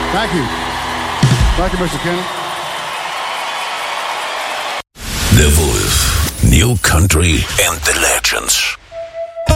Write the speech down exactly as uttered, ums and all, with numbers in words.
Thank you. Thank you, Mister Kenny. The Wolf. New Country and the Legends.